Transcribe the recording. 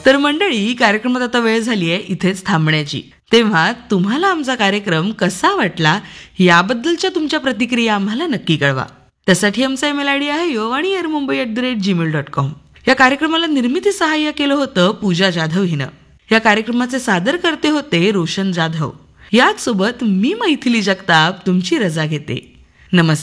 तर मंडळी, कार्यक्रमात आता वेळ झाली आहे इथेच थांबण्याची. तेव्हा तुम्हाला आमचा कार्यक्रम कसा वाटला याबद्दलच्या तुमच्या प्रतिक्रिया आम्हाला नक्की कळवा. त्यासाठी आमचा ईमेल आयडी आहे yovani@gmail.com. या कार्यक्रमाला निर्मिती सहाय्य केलं होतं पूजा जाधव हिनं. या कार्यक्रमाचे सादर करते होते रोशन जाधव. याच सोबत मी मैथिली जगताप तुमची रजा घेते. नमस्कार.